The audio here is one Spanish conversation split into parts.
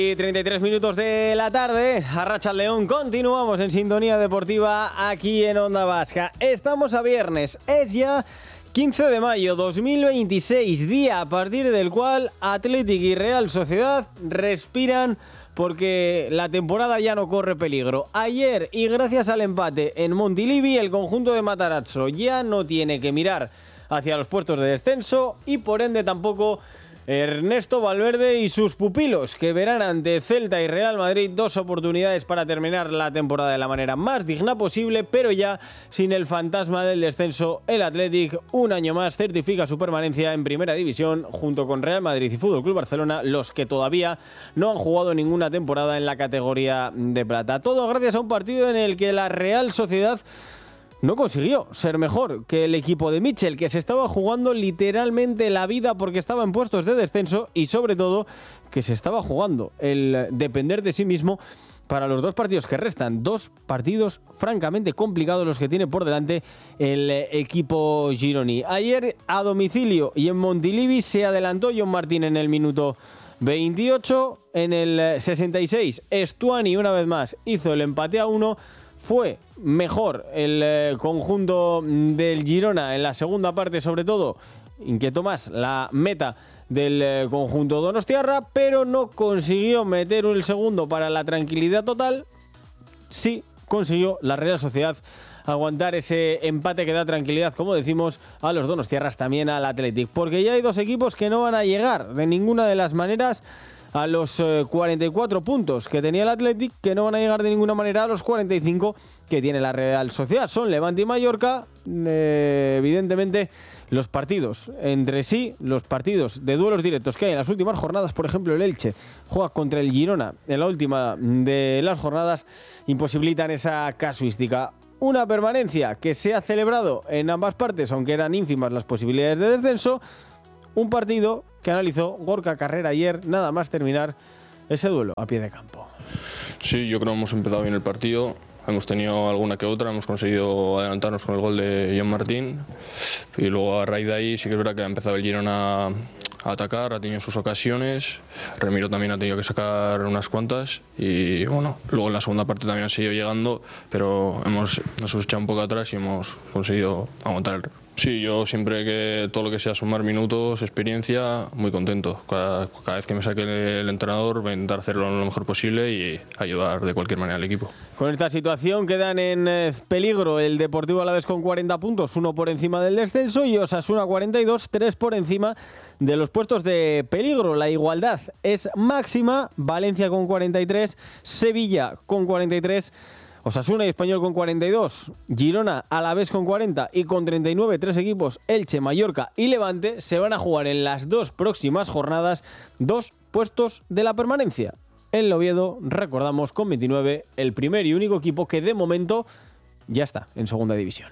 Y 33 minutos de la tarde, Arratsaldeon, continuamos en sintonía deportiva aquí en Onda Vasca. Estamos a viernes, es ya 15 de mayo 2026, día a partir del cual Athletic y Real Sociedad respiran porque la temporada ya no corre peligro. Ayer, y gracias al empate en Montilivi, el conjunto de Matarazzo ya no tiene que mirar hacia los puestos de descenso y por ende tampoco Ernesto Valverde y sus pupilos, que verán ante Celta y Real Madrid dos oportunidades para terminar la temporada de la manera más digna posible, pero ya sin el fantasma del descenso. El Athletic un año más certifica su permanencia en Primera División junto con Real Madrid y FC Barcelona, los que todavía no han jugado ninguna temporada en la categoría de plata. Todo gracias a un partido en el que la Real Sociedad no consiguió ser mejor que el equipo de Mitchell, que se estaba jugando literalmente la vida porque estaba en puestos de descenso y sobre todo que se estaba jugando el depender de sí mismo para los dos partidos que restan. Dos partidos francamente complicados los que tiene por delante el equipo gironi. Ayer a domicilio y en Montilivi se adelantó John Martín en el minuto 28. En el 66 Estuani una vez más hizo el empate a 1. Fue mejor el conjunto del Girona en la segunda parte, sobre todo inquietó más la meta del conjunto donostiarra, pero no consiguió meter el segundo para la tranquilidad total. Sí consiguió la Real Sociedad aguantar ese empate que da tranquilidad, como decimos, a los donostiarras, también al Athletic, porque ya hay dos equipos que no van a llegar de ninguna de las maneras a los 44 puntos que tenía el Athletic, que no van a llegar de ninguna manera a los 45 que tiene la Real Sociedad. Son Levante y Mallorca. Evidentemente los partidos entre sí, los partidos de duelos directos que hay en las últimas jornadas, por ejemplo el Elche juega contra el Girona en la última de las jornadas, imposibilitan esa casuística. Una permanencia que se ha celebrado en ambas partes, aunque eran ínfimas las posibilidades de descenso. Un partido que analizó Gorka Carrera ayer, nada más terminar ese duelo a pie de campo. Sí, yo creo que hemos empezado bien el partido. Hemos tenido alguna que otra, hemos conseguido adelantarnos con el gol de John Martín. Y luego a raíz de ahí sí que es verdad que ha empezado el Girona a atacar, ha tenido sus ocasiones. Remiro también ha tenido que sacar unas cuantas. Y bueno, luego en la segunda parte también ha seguido llegando, pero nos hemos echado un poco atrás y hemos conseguido aguantar el. Sí, yo siempre que todo lo que sea sumar minutos, experiencia, muy contento. Cada vez que me saque el entrenador voy a intentar hacerlo lo mejor posible y ayudar de cualquier manera al equipo. Con esta situación quedan en peligro el Deportivo Alavés con 40 puntos, 1 por encima del descenso, y Osasuna 42, 3 por encima de los puestos de peligro. La igualdad es máxima, Valencia con 43, Sevilla con 43, Osasuna y Español con 42, Girona, Alavés con 40 y con 39, tres equipos, Elche, Mallorca y Levante, se van a jugar en las dos próximas jornadas 2 puestos de la permanencia. El Oviedo, recordamos, con 29, el primer y único equipo que de momento ya está en segunda división.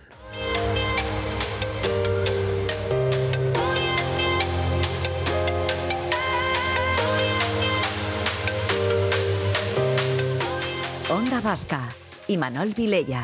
Onda Vasca. Imanol Vilella.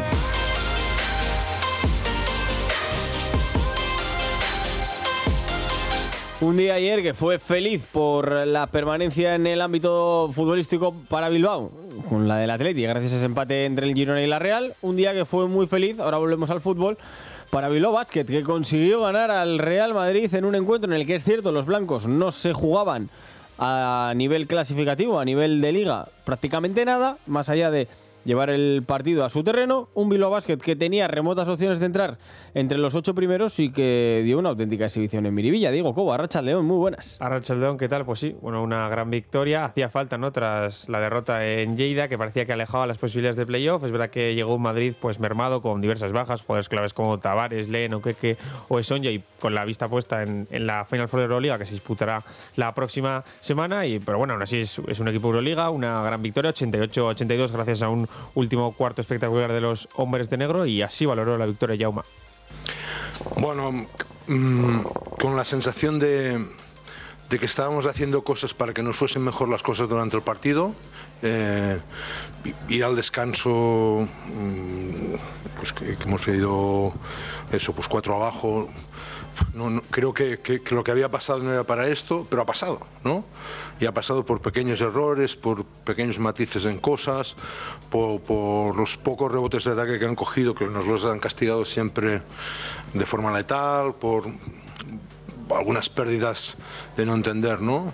Un día ayer que fue feliz por la permanencia en el ámbito futbolístico para Bilbao, con la del Atleti, gracias a ese empate entre el Girona y la Real. Un día que fue muy feliz, ahora volvemos al fútbol, para Bilbao Basket, que consiguió ganar al Real Madrid en un encuentro en el que, es cierto, los blancos no se jugaban a nivel clasificativo, a nivel de liga, prácticamente nada, más allá de llevar el partido a su terreno. Un Bilbao Basket que tenía remotas opciones de entrar entre los 8 primeros y que dio una auténtica exhibición en Miribilla. Diego Cobo, Arratsaldeon, muy buenas. Arratsaldeon, ¿qué tal? Pues sí, bueno, una gran victoria. Hacía falta, ¿no? Tras la derrota en Lleida, que parecía que alejaba las posibilidades de playoff. Es verdad que llegó un Madrid pues mermado, con diversas bajas, jugadores claves como Tavares, Len, Okeke o Esonja, y con la vista puesta en la Final Four de Euroliga, que se disputará la próxima semana. Pero bueno, aún así es un equipo Euroliga, una gran victoria, 88-82, gracias a un último cuarto espectacular de los hombres de negro, y así valoró la victoria Jaume. Bueno, con la sensación de que estábamos haciendo cosas para que nos fuesen mejor las cosas durante el partido, ir al descanso, pues que hemos ido eso, pues 4 abajo, creo que lo que había pasado no era para esto, pero ha pasado, ¿no? Y ha pasado por pequeños errores, por pequeños matices en cosas, por los pocos rebotes de ataque que han cogido, que nos los han castigado siempre de forma letal, por algunas pérdidas de no entender, ¿no?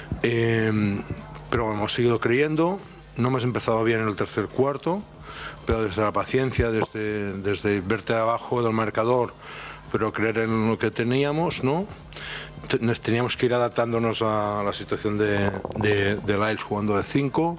Pero hemos seguido creyendo. No hemos empezado bien en el tercer cuarto, pero desde la paciencia, desde verte abajo del marcador, pero creer en lo que teníamos, ¿no? Teníamos que ir adaptándonos a la situación de Lyles jugando de 5.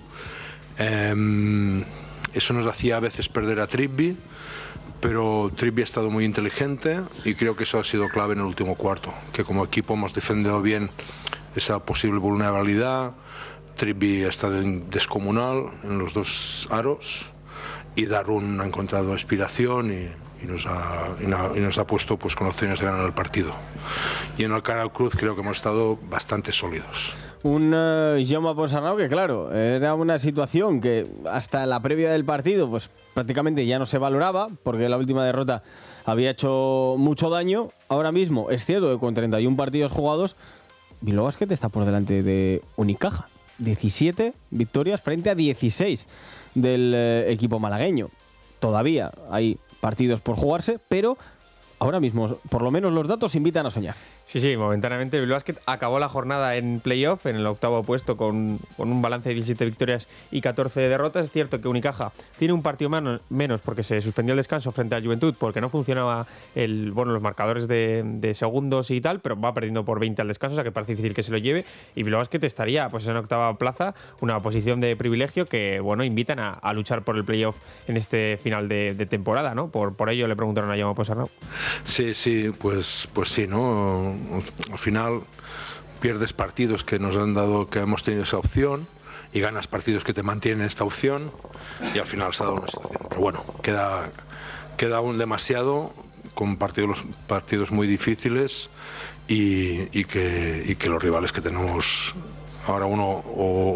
Eso nos hacía a veces perder a Trippi, pero Trippi ha estado muy inteligente y creo que eso ha sido clave en el último cuarto, que como equipo hemos defendido bien esa posible vulnerabilidad. Trippi ha estado descomunal en los dos aros y Darun ha encontrado inspiración y nos ha puesto pues, con opciones de ganar el partido. Y en el Canal Cruz creo que hemos estado bastante sólidos. Un Jaume Ponsarnau que claro, era una situación que hasta la previa del partido pues prácticamente ya no se valoraba porque la última derrota había hecho mucho daño. Ahora mismo es cierto que con 31 partidos jugados Bilbao Basket está por delante de Unicaja. 17 victorias frente a 16 del equipo malagueño. Todavía hay partidos por jugarse, pero ahora mismo, por lo menos los datos invitan a soñar. Sí, momentáneamente el Bilbao Basket acabó la jornada en playoff, en el octavo puesto, con un balance de 17 victorias y 14 derrotas. Es cierto que Unicaja tiene un partido menos porque se suspendió el descanso frente a Juventud, porque no funcionaba los marcadores de segundos y tal, pero va perdiendo por 20 al descanso, o sea que parece difícil que se lo lleve. Y Bilbao Basket estaría pues en octava plaza, una posición de privilegio que invitan a luchar por el playoff en este final de temporada, ¿no? Por ello le preguntaron a Jaume Ponsarnau. Sí, pues sí, ¿no? Al final pierdes partidos que nos han dado, que hemos tenido esa opción, y ganas partidos que te mantienen esta opción, y al final se ha dado una situación. Pero bueno, queda aún demasiado, con partidos muy difíciles y que los rivales que tenemos ahora uno